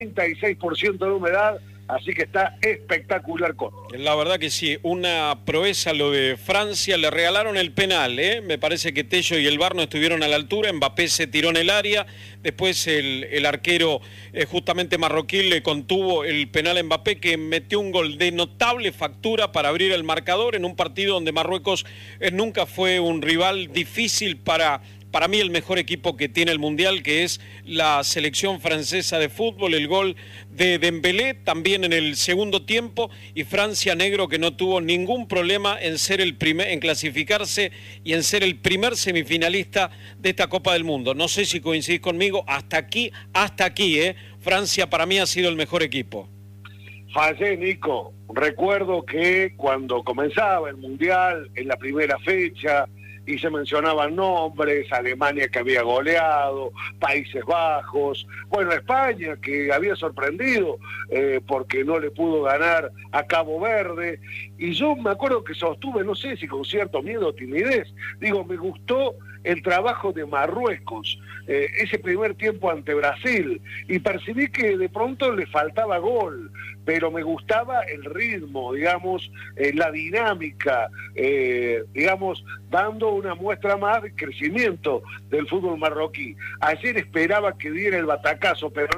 36% de humedad, así que está espectacular. La verdad que sí, una proeza lo de Francia. Le regalaron el penal, me parece que Tello y el VAR no estuvieron a la altura. Mbappé se tiró en el área, después el arquero justamente marroquí le contuvo el penal a Mbappé, que metió un gol de notable factura para abrir el marcador en un partido donde Marruecos nunca fue un rival difícil para mí el mejor equipo que tiene el Mundial, que es la selección francesa de fútbol. El gol de Dembélé también en el segundo tiempo, y Francia, negro, que no tuvo ningún problema en ser en clasificarse y en ser el primer semifinalista de esta Copa del Mundo. No sé si coincidís conmigo, hasta aquí, Francia para mí ha sido el mejor equipo. Fallé, Nico. Recuerdo que cuando comenzaba el Mundial, en la primera fecha, y se mencionaban nombres, Alemania que había goleado, Países Bajos, bueno, España que había sorprendido porque no le pudo ganar a Cabo Verde, y yo me acuerdo que sostuve, no sé si con cierto miedo o timidez, digo, me gustó el trabajo de Marruecos, ese primer tiempo ante Brasil, y percibí que de pronto le faltaba gol, pero me gustaba el ritmo, digamos, la dinámica, digamos, dando una muestra más de crecimiento del fútbol marroquí. Ayer esperaba que diera el batacazo, pero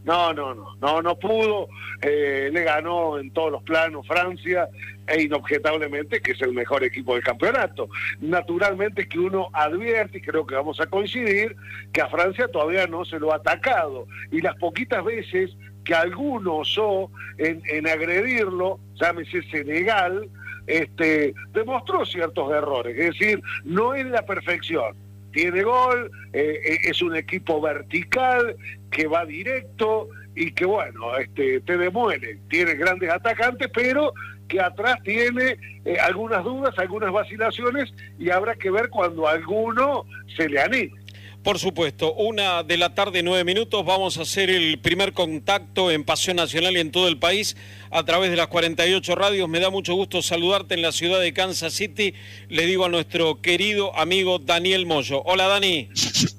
no pudo, le ganó en todos los planos Francia, e inobjetablemente que es el mejor equipo del campeonato. Naturalmente que uno advierte, y creo que vamos a coincidir, que a Francia todavía no se lo ha atacado, y las poquitas veces que alguno osó en agredirlo, llámese Senegal, demostró ciertos errores, es decir, no es la perfección. Tiene gol, es un equipo vertical que va directo y que, bueno, te demuele. Tiene grandes atacantes, pero que atrás tiene algunas dudas, algunas vacilaciones, y habrá que ver cuando alguno se le anime. Por supuesto, 1:09 p.m, vamos a hacer el primer contacto en Pasión Nacional y en todo el país a través de las 48 radios. Me da mucho gusto saludarte en la ciudad de Kansas City. Le digo a nuestro querido amigo Daniel Moyo. Hola, Dani.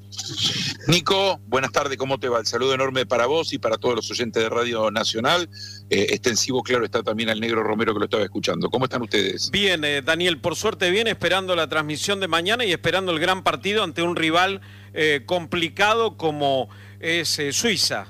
Nico, buenas tardes, ¿cómo te va? El saludo enorme para vos y para todos los oyentes de Radio Nacional. Extensivo, claro, está también al Negro Romero que lo estaba escuchando. ¿Cómo están ustedes? Bien, Daniel, por suerte bien, esperando la transmisión de mañana y esperando el gran partido ante un rival complicado como es Suiza.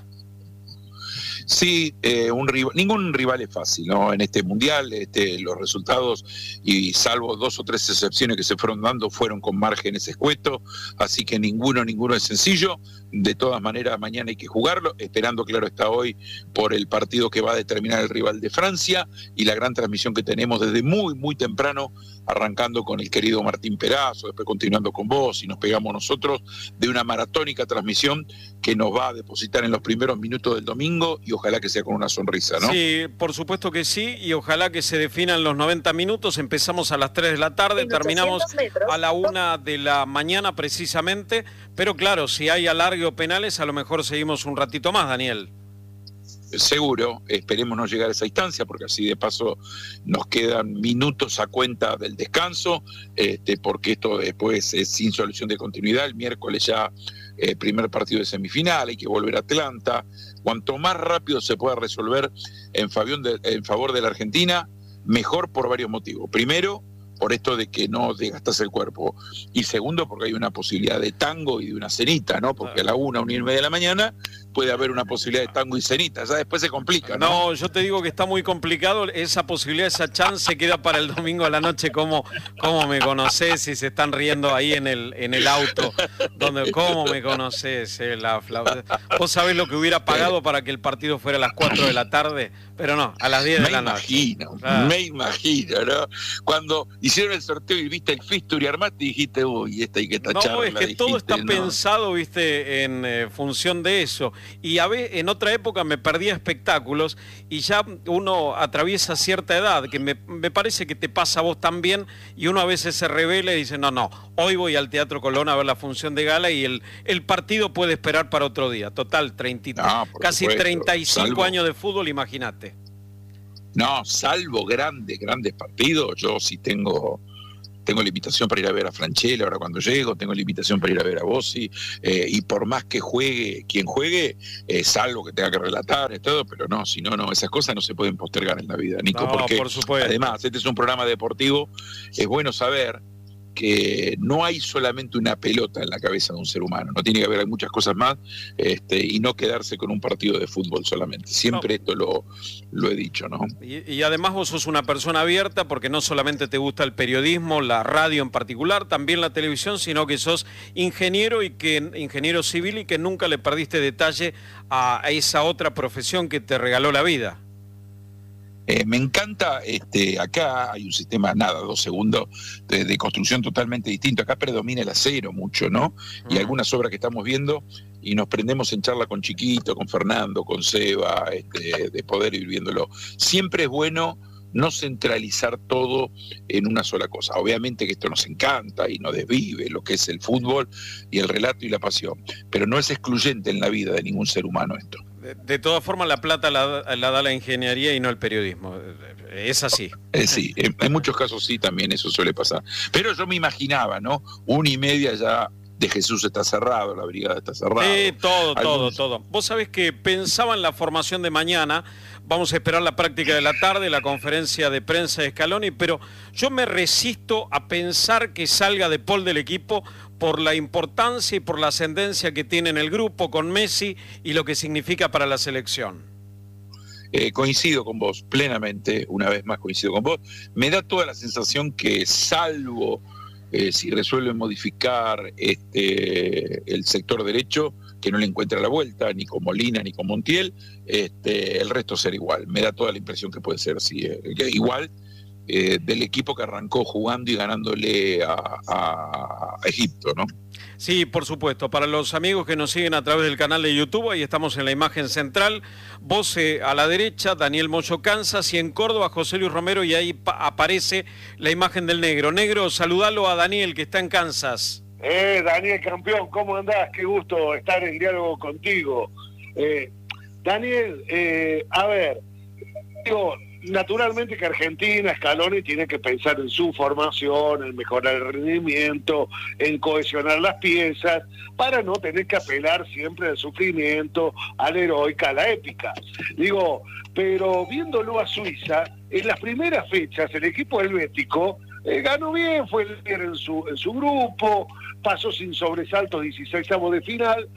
Sí, ningún rival es fácil, ¿no? En este mundial, los resultados, y salvo 2 o 3 excepciones que se fueron dando, fueron con márgenes escuetos, así que ninguno es sencillo. De todas maneras, mañana hay que jugarlo, esperando, claro está, hoy por el partido que va a determinar el rival de Francia, y la gran transmisión que tenemos desde muy, muy temprano, arrancando con el querido Martín Perazo, después continuando con vos, y nos pegamos nosotros, de una maratónica transmisión que nos va a depositar en los primeros minutos del domingo, y ojalá que sea con una sonrisa, ¿no? Sí, por supuesto que sí, y ojalá que se definan los 90 minutos. Empezamos a las 3 de la tarde, terminamos a la 1 de la mañana precisamente, pero claro, si hay alargue o penales, a lo mejor seguimos un ratito más, Daniel. Seguro, esperemos no llegar a esa instancia, porque así de paso nos quedan minutos a cuenta del descanso, porque esto después es sin solución de continuidad. El miércoles ya primer partido de semifinal, hay que volver a Atlanta. Cuanto más rápido se pueda resolver en favor de la Argentina, mejor, por varios motivos. Primero, por esto de que no desgastas el cuerpo, y segundo, porque hay una posibilidad de tango y de una cenita, ¿no? Porque a la 1:30 de la mañana puede haber una posibilidad de tango y cenita, ya después se complica, ¿no? No, yo te digo que está muy complicado, esa posibilidad, esa chance queda para el domingo a la noche. ¿Cómo me conocés? Si se están riendo ahí en el auto, ¿cómo me conocés? Vos sabés lo que hubiera pagado para que el partido fuera a las 4 de la tarde, pero no, a las 10 de la noche. Me imagino, ¿no? Cuando hicieron el sorteo y viste el fixture y armaste, dijiste, uy, esta hay que tacharla. No, es que todo está pensado, viste, en función de eso. Y en otra época me perdía espectáculos, y ya uno atraviesa cierta edad, que me parece que te pasa a vos también, y uno a veces se revela y dice, no, hoy voy al Teatro Colón a ver la función de gala, y el partido puede esperar para otro día. Total, casi 35 años de fútbol, imagínate. No, salvo grandes partidos, yo sí tengo tengo la invitación para ir a ver a Franchella ahora cuando llego, tengo la invitación para ir a ver a Bossi, y por más que juegue quien juegue, salvo que tenga que relatar y todo, pero no, si no, esas cosas no se pueden postergar en la vida, Nico, No, porque por supuesto. además este es un programa deportivo, es bueno saber que no hay solamente una pelota en la cabeza de un ser humano, no tiene que haber muchas cosas más, y no quedarse con un partido de fútbol solamente. Siempre esto lo he dicho, ¿no? Y además vos sos una persona abierta porque no solamente te gusta el periodismo, la radio en particular, también la televisión, sino que sos ingeniero civil y que nunca le perdiste detalle a esa otra profesión que te regaló la vida. Me encanta, acá hay un sistema, 2 segundos, de construcción totalmente distinto. Acá predomina el acero mucho, ¿no? Y algunas obras que estamos viendo y nos prendemos en charla con Chiquito, con Fernando, con Seba, de poder ir viéndolo. Siempre es bueno no centralizar todo en una sola cosa. Obviamente que esto nos encanta y nos desvive lo que es el fútbol y el relato y la pasión, pero no es excluyente en la vida de ningún ser humano esto. De todas formas, la plata la da la ingeniería y no el periodismo. Es así. Sí, en muchos casos sí, también eso suele pasar. Pero yo me imaginaba, ¿no? 1:30 ya de Jesús está cerrado, la brigada está cerrada. Todo. Vos sabés que pensaba en la formación de mañana, vamos a esperar la práctica de la tarde, la conferencia de prensa de Scaloni, pero yo me resisto a pensar que salga De Paul del equipo por la importancia y por la ascendencia que tiene en el grupo con Messi y lo que significa para la selección. Coincido con vos, plenamente, una vez más coincido con vos. Me da toda la sensación que salvo si resuelven modificar el sector derecho, que no le encuentra la vuelta, ni con Molina ni con Montiel, el resto será igual. Me da toda la impresión que puede ser así, igual del equipo que arrancó jugando y ganándole a Egipto, ¿no? Sí, por supuesto. Para los amigos que nos siguen a través del canal de YouTube, ahí estamos en la imagen central. Vos a la derecha, Daniel Moyo Kansas, y en Córdoba, José Luis Romero, y ahí aparece la imagen del Negro. Negro, saludalo a Daniel, que está en Kansas. Daniel, campeón, ¿cómo andás? Qué gusto estar en diálogo contigo. Daniel, a ver, digo, naturalmente que Argentina, Scaloni tiene que pensar en su formación, en mejorar el rendimiento, en cohesionar las piezas, para no tener que apelar siempre al sufrimiento, a la heroica, a la épica. Digo, pero viéndolo a Suiza, en las primeras fechas el equipo helvético ganó bien, fue el líder en su grupo, pasó sin sobresaltos 16avos de final,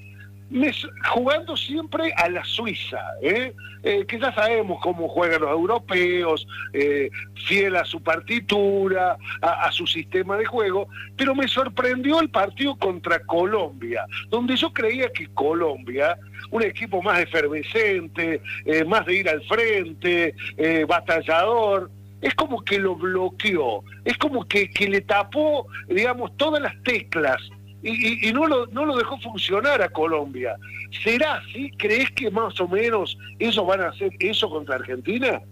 jugando siempre a la Suiza, que ya sabemos cómo juegan los europeos, fiel a su partitura, a su sistema de juego, pero me sorprendió el partido contra Colombia, donde yo creía que Colombia, un equipo más efervescente, más de ir al frente, batallador, es como que lo bloqueó, es como que le tapó, digamos, todas las teclas, y no lo dejó funcionar a Colombia. ¿Será así? ¿Crees que más o menos ellos van a hacer eso contra Argentina?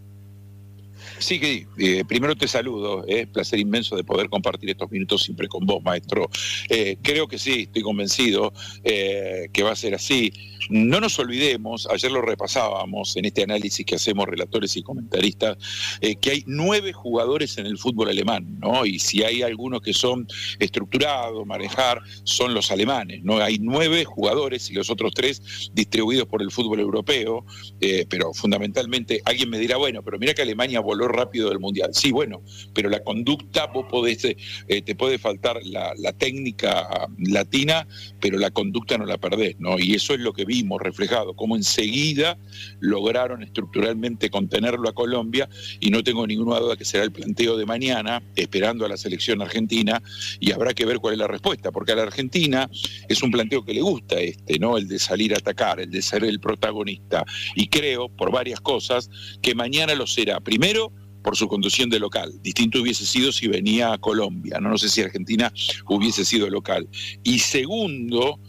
Sí, que primero te saludo, placer inmenso de poder compartir estos minutos siempre con vos, maestro. Creo que sí, estoy convencido que va a ser así. No nos olvidemos, ayer lo repasábamos en este análisis que hacemos relatores y comentaristas, que hay 9 jugadores en el fútbol alemán, ¿no? Y si hay algunos que son estructurados, manejar, son los alemanes, ¿no? Hay 9 jugadores y los otros 3 distribuidos por el fútbol europeo, pero fundamentalmente alguien me dirá, bueno, pero mira que Alemania voló rápido del Mundial. Sí, bueno, pero la conducta, vos podés, te puede faltar la técnica latina, pero la conducta no la perdés, ¿no? Y eso es lo que vimos reflejado, cómo enseguida lograron estructuralmente contenerlo a Colombia, y no tengo ninguna duda que será el planteo de mañana, esperando a la selección argentina, y habrá que ver cuál es la respuesta, porque a la Argentina es un planteo que le gusta ¿no? El de salir a atacar, el de ser el protagonista, y creo, por varias cosas, que mañana lo será. Primero, por su condición de local. Distinto hubiese sido si venía a Colombia, no sé si Argentina hubiese sido local. Y segundo,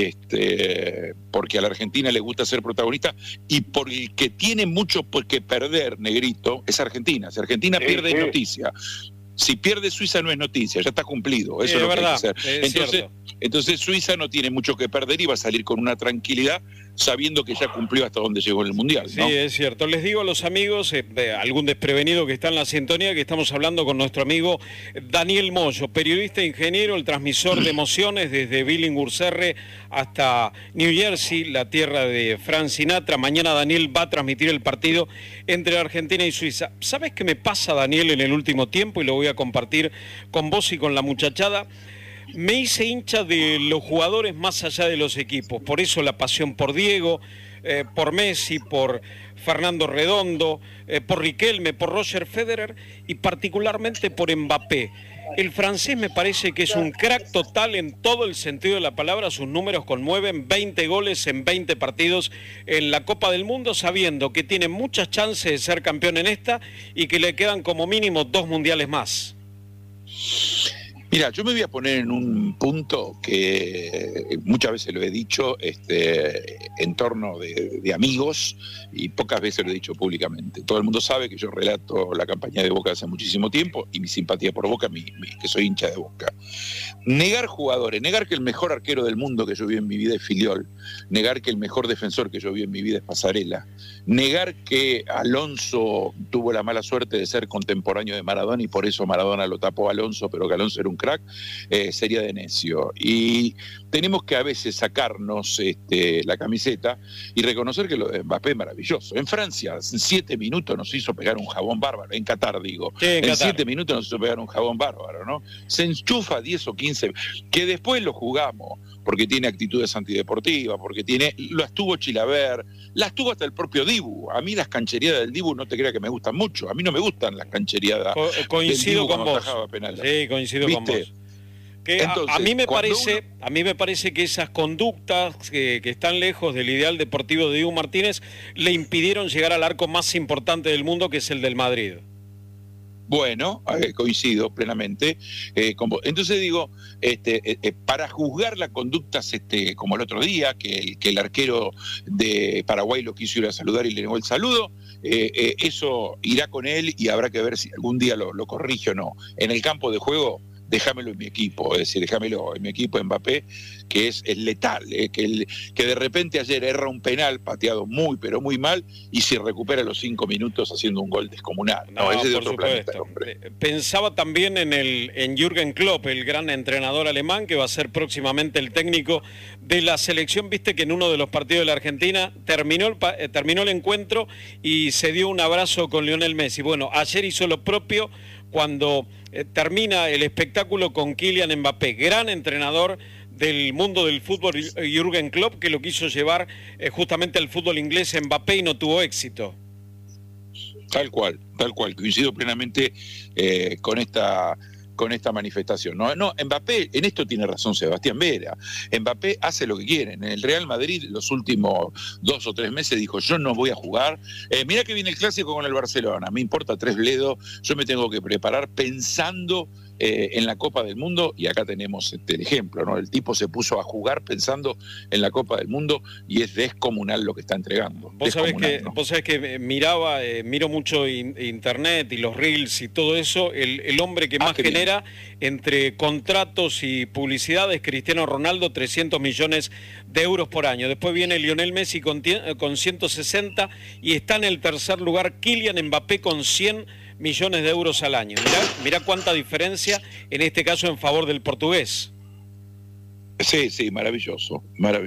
porque a la Argentina le gusta ser protagonista, y porque tiene mucho que perder, Negrito, es Argentina. Si Argentina pierde, es noticia. Si pierde Suiza no es noticia, ya está cumplido, eso es lo que hay que hacer. Entonces Suiza no tiene mucho que perder y va a salir con una tranquilidad sabiendo que ya cumplió hasta donde llegó en el Mundial, ¿no? Sí, es cierto. Les digo a los amigos, algún desprevenido que está en la sintonía, que estamos hablando con nuestro amigo Daniel Moyo, periodista e ingeniero, el transmisor de emociones desde Billinghurst hasta New Jersey, la tierra de Frank Sinatra. Mañana Daniel va a transmitir el partido entre Argentina y Suiza. ¿Sabes qué me pasa, Daniel, en el último tiempo? Y lo voy a compartir con vos y con la muchachada. Me hice hincha de los jugadores más allá de los equipos, por eso la pasión por Diego, por Messi, por Fernando Redondo, por Riquelme, por Roger Federer y particularmente por Mbappé. El francés me parece que es un crack total en todo el sentido de la palabra, sus números conmueven, 20 goles en 20 partidos en la Copa del Mundo, sabiendo que tiene muchas chances de ser campeón en esta y que le quedan como mínimo 2 mundiales más. Mira, yo me voy a poner en un punto que muchas veces lo he dicho en torno de amigos y pocas veces lo he dicho públicamente. Todo el mundo sabe que yo relato la campaña de Boca hace muchísimo tiempo y mi simpatía por Boca, que soy hincha de Boca. Negar jugadores, negar que el mejor arquero del mundo que yo vi en mi vida es Filiol, negar que el mejor defensor que yo vi en mi vida es Pasarela, negar que Alonso tuvo la mala suerte de ser contemporáneo de Maradona y por eso Maradona lo tapó a Alonso, pero que Alonso era un crack, sería de necio. Y tenemos que a veces sacarnos la camiseta y reconocer que lo de Mbappé es maravilloso. En Francia, en 7 minutos nos hizo pegar un jabón bárbaro, en Qatar digo, sí, en 7 minutos nos hizo pegar un jabón bárbaro, ¿no? Se enchufa 10 o 15, que después lo jugamos, porque tiene actitudes antideportivas, porque las tuvo Chilaver, las tuvo hasta el propio Dibu. A mí las canchereadas del Dibu no te creas que me gustan mucho, a mí no me gustan las canchereadas coincido del Dibu con vos. Sí, coincido con vos. Que entonces, a mí me parece que esas conductas que están lejos del ideal deportivo de Dibu Martínez le impidieron llegar al arco más importante del mundo, que es el del Madrid. Bueno, coincido plenamente. Entonces digo, para juzgar las conductas, como el otro día, que el arquero de Paraguay lo quiso ir a saludar y le negó el saludo, eso irá con él y habrá que ver si algún día lo corrige o no. En el campo de juego, déjamelo en mi equipo, es decir, déjamelo en mi equipo Mbappé, que es letal, que de repente ayer erra un penal pateado muy, pero muy mal, y se recupera los 5 minutos haciendo un gol descomunal. No, ese es de otro planeta, el hombre. Pensaba también en Jürgen Klopp, el gran entrenador alemán, que va a ser próximamente el técnico de la selección. Viste que en uno de los partidos de la Argentina terminó el encuentro y se dio un abrazo con Lionel Messi. Bueno, ayer hizo lo propio cuando termina el espectáculo con Kylian Mbappé, gran entrenador del mundo del fútbol, Jürgen Klopp, que lo quiso llevar justamente al fútbol inglés Mbappé y no tuvo éxito. Tal cual, coincido plenamente con esta manifestación. No, Mbappé, en esto tiene razón Sebastián Vera. Mbappé hace lo que quiere. En el Real Madrid los últimos 2 o 3 meses dijo, yo no voy a jugar. Mirá que viene el clásico con el Barcelona, me importa 3 bledos, yo me tengo que preparar pensando en la Copa del Mundo, y acá tenemos el ejemplo, ¿no? El tipo se puso a jugar pensando en la Copa del Mundo y es descomunal lo que está entregando. Vos sabés que miro mucho internet y los reels y todo eso, el hombre que más genera entre contratos y publicidad es Cristiano Ronaldo, 300 millones de euros por año. Después viene Lionel Messi con 160 y está en el tercer lugar Kylian Mbappé con 100 millones de euros al año. Mirá cuánta diferencia en este caso en favor del portugués. Sí, maravilloso.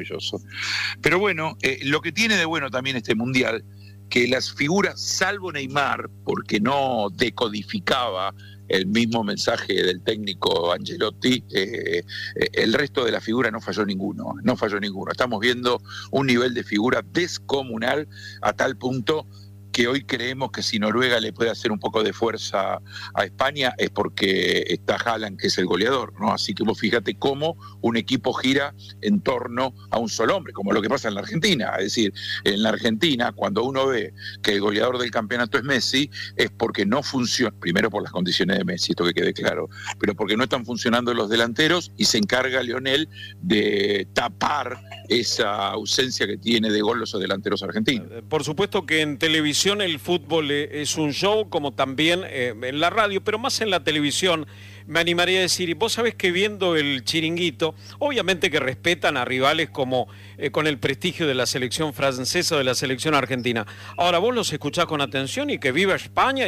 Pero bueno, lo que tiene de bueno también este Mundial, que las figuras, salvo Neymar, porque no decodificaba el mismo mensaje del técnico Ancelotti, el resto de la figura no falló ninguno. Estamos viendo un nivel de figura descomunal a tal punto que hoy creemos que si Noruega le puede hacer un poco de fuerza a España es porque está Haaland, que es el goleador, ¿no? Así que vos fíjate cómo un equipo gira en torno a un solo hombre, como lo que pasa en la Argentina. Es decir, en la Argentina, cuando uno ve que el goleador del campeonato es Messi, es porque no funciona, primero por las condiciones de Messi, esto que quede claro, pero porque no están funcionando los delanteros y se encarga Lionel de tapar esa ausencia que tiene de gol los delanteros argentinos. Por supuesto que en televisión el fútbol es un show, como también en la radio, pero más en la televisión. me animaría a decir, y vos sabés que viendo el Chiringuito, obviamente que respetan a rivales como con el prestigio de la selección francesa o de la selección argentina. Ahora vos los escuchás con atención y que viva España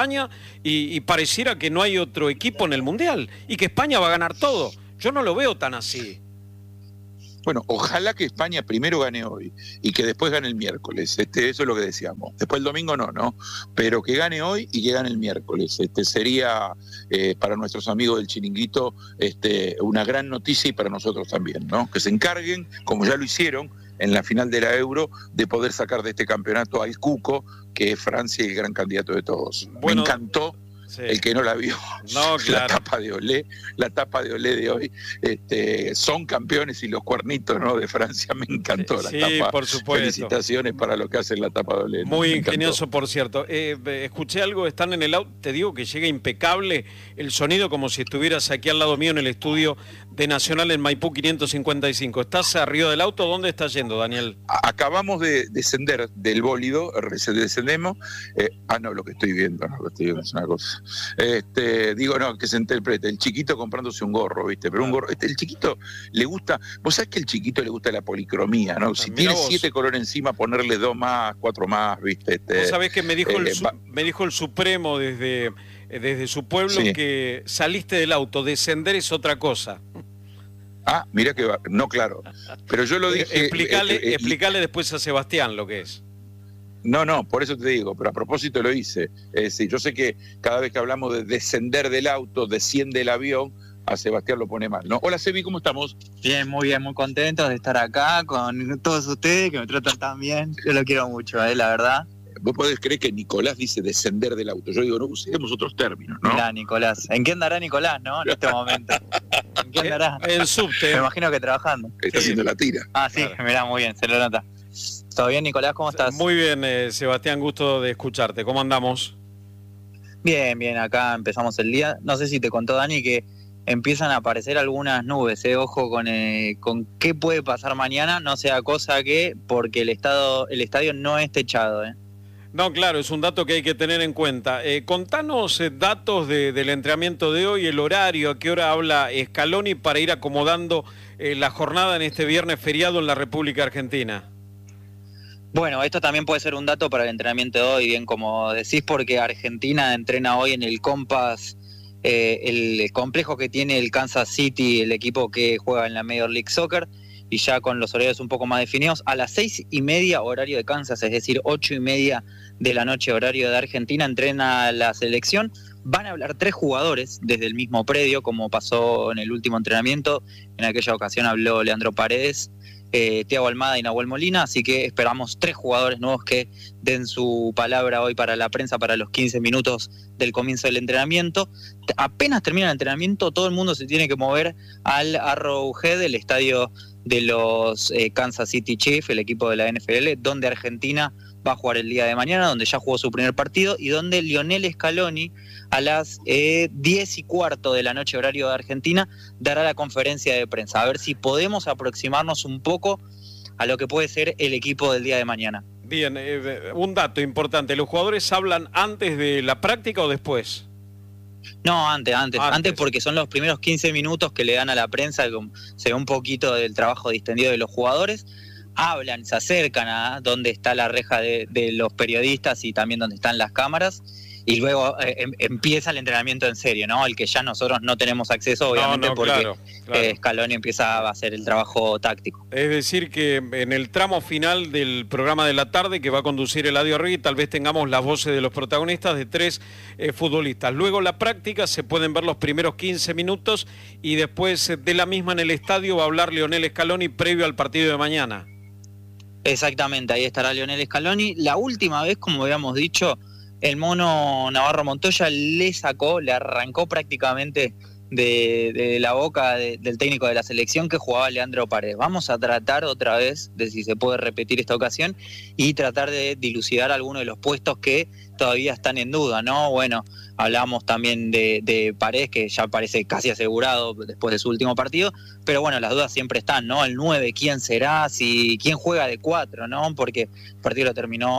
y pareciera que no hay otro equipo en el Mundial y que España va a ganar todo. Yo no lo veo tan así. Bueno, ojalá que España primero gane hoy y que después gane el miércoles. Eso es lo que decíamos. Después el domingo no. Pero que gane hoy y que gane el miércoles. Sería para nuestros amigos del Chiringuito una gran noticia y para nosotros también, ¿no? Que se encarguen, como ya lo hicieron en la final de la Euro, de poder sacar de este campeonato al Cuco, que es Francia y el gran candidato de todos. Bueno, me encantó. Sí. El que no la vio, no, claro. la tapa de Olé de hoy, son campeones y los cuernitos, ¿no? De Francia, me encantó la tapa. Por supuesto. Felicitaciones para lo que hacen la tapa de Olé. Muy ingenioso, por cierto. Escuché algo, están en el auto, te digo que llega impecable el sonido, como si estuvieras aquí al lado mío en el estudio de Nacional en Maipú 555. ¿Estás arriba del auto? ¿Dónde estás yendo, Daniel? Acabamos de descender del bólido, descendemos. Lo que estoy viendo es una cosa. Que se interprete, el chiquito comprándose un gorro, ¿viste? Pero un gorro, el chiquito le gusta, vos sabés que el chiquito le gusta la policromía, ¿no? Si tiene 7 colores encima, ponerle 2 más, 4 más, ¿viste? Vos sabés que me dijo el Supremo desde su pueblo que saliste del auto, descender es otra cosa. Mira que va, no, claro. Pero yo lo dije. Explicale después a Sebastián lo que es. No, por eso te digo, pero a propósito lo hice. Yo sé que cada vez que hablamos de descender del auto, desciende el avión, a Sebastián lo pone mal, ¿no? Hola, Sebi, ¿cómo estamos? Bien, muy contentos de estar acá con todos ustedes, que me tratan tan bien. Yo lo quiero mucho, la verdad. Vos podés creer que Nicolás dice descender del auto. Yo digo, no usemos otros términos, ¿no? Mirá, Nicolás. ¿En qué andará Nicolás, no? En este momento. ¿En qué andará? En subte. Me imagino que trabajando. Está haciendo la tira. Sí, claro. Mirá, muy bien, se lo nota. ¿Todo bien, Nicolás? ¿Cómo estás? Muy bien, Sebastián, gusto de escucharte. ¿Cómo andamos? Bien, acá empezamos el día. No sé si te contó Dani que empiezan a aparecer algunas nubes, ojo con qué puede pasar mañana, no sea cosa que porque el estadio no es techado. No, claro, es un dato que hay que tener en cuenta. Contanos datos del entrenamiento de hoy, el horario, a qué hora habla Scaloni para ir acomodando la jornada en este viernes feriado en la República Argentina. Bueno, esto también puede ser un dato para el entrenamiento de hoy, bien como decís, porque Argentina entrena hoy en el Compass, el complejo que tiene el Kansas City, el equipo que juega en la Major League Soccer, y ya con los horarios un poco más definidos, a las 6:30 horario de Kansas, es decir, 8:30 de la noche horario de Argentina, entrena la selección. Van a hablar 3 jugadores desde el mismo predio, como pasó en el último entrenamiento. En aquella ocasión habló Leandro Paredes, Thiago Almada y Nahuel Molina, así que esperamos 3 jugadores nuevos que den su palabra hoy para la prensa para los 15 minutos del comienzo del entrenamiento. Apenas termina el entrenamiento, todo el mundo se tiene que mover al Arrowhead, el estadio de los Kansas City Chiefs, el equipo de la NFL, donde Argentina va a jugar el día de mañana, donde ya jugó su primer partido y donde Lionel Scaloni a las 10:15 de la noche horario de Argentina dará la conferencia de prensa, a ver si podemos aproximarnos un poco a lo que puede ser el equipo del día de mañana. Bien, un dato importante, ¿los jugadores hablan antes de la práctica o después? No, antes porque son los primeros 15 minutos que le dan a la prensa, se ve un poquito del trabajo distendido de los jugadores. Hablan, se acercan a donde está la reja de los periodistas y también donde están las cámaras, y luego empieza el entrenamiento en serio, ¿no? El que ya nosotros no tenemos acceso, obviamente, porque claro. Scaloni empieza a hacer el trabajo táctico. Es decir, que en el tramo final del programa de la tarde que va a conducir Eladio Arregui, tal vez tengamos las voces de los protagonistas de 3 futbolistas. Luego la práctica, se pueden ver los primeros 15 minutos y después de la misma en el estadio va a hablar Lionel Scaloni previo al partido de mañana. Exactamente, ahí estará Lionel Scaloni. La última vez, como habíamos dicho, el mono Navarro Montoya le arrancó prácticamente de la boca del técnico de la selección que jugaba Leandro Paredes. Vamos a tratar otra vez de si se puede repetir esta ocasión y tratar de dilucidar algunos de los puestos que todavía están en duda, ¿no? Bueno, hablamos también de Paredes, que ya parece casi asegurado después de su último partido, pero bueno, las dudas siempre están, ¿no? El 9, ¿quién será? ¿Quién juega de 4, ¿no? Porque el partido lo terminó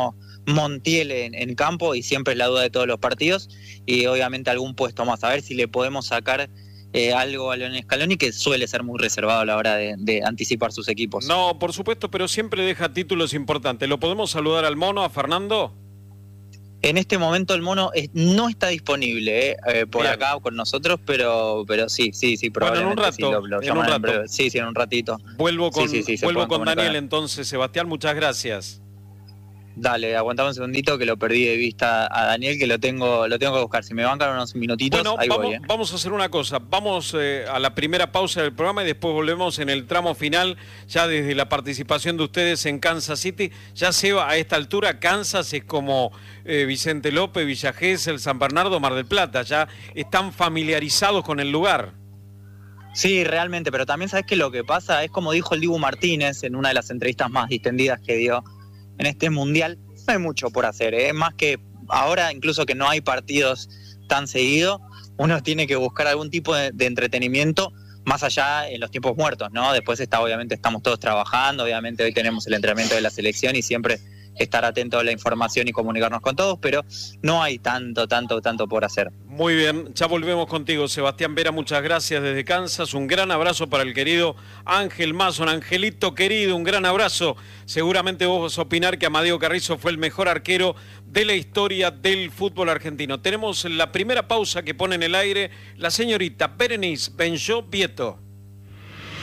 Montiel en campo y siempre es la duda de todos los partidos, y obviamente algún puesto más, a ver si le podemos sacar algo a Lionel Scaloni, que suele ser muy reservado a la hora de anticipar sus equipos. No, por supuesto, pero siempre deja títulos importantes. ¿Lo podemos saludar al Mono, a Fernando? En este momento el Mono no está disponible por Bien. acá con nosotros, pero sí, probablemente. Bueno, en un rato. Sí, en un ratito. Vuelvo con, Sí, vuelvo con Daniel comunicar. entonces. Sebastián, muchas gracias. Dale, aguantame un segundito que lo perdí de vista a Daniel, que lo tengo que buscar. Si me bancan unos minutitos, Bueno, ahí voy. vamos a hacer una cosa. Vamos a la primera pausa del programa y después volvemos en el tramo final, ya desde la participación de ustedes en Kansas City. Ya se va a esta altura, Kansas es como Vicente López, Villa Gesell, San Bernardo, Mar del Plata. Ya están familiarizados con el lugar. Sí, realmente, pero también sabes que lo que pasa es como dijo el Dibu Martínez en una de las entrevistas más distendidas que dio en este mundial, no hay mucho por hacer, más que ahora incluso que no hay partidos tan seguido, uno tiene que buscar algún tipo de entretenimiento más allá en los tiempos muertos, ¿no? Después obviamente estamos todos trabajando, obviamente hoy tenemos el entrenamiento de la selección y siempre estar atento a la información y comunicarnos con todos, pero no hay tanto por hacer. Muy bien, ya volvemos contigo, Sebastián Vera, muchas gracias desde Kansas, un gran abrazo para el querido Ángel Mason, Angelito querido, un gran abrazo. Seguramente vos vas a opinar que Amadeo Carrizo fue el mejor arquero de la historia del fútbol argentino. Tenemos la primera pausa que pone en el aire la señorita Berenice Benjó Vieto.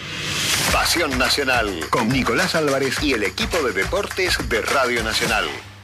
Pasión Nacional, con Nicolás Álvarez y el equipo de deportes de Radio Nacional.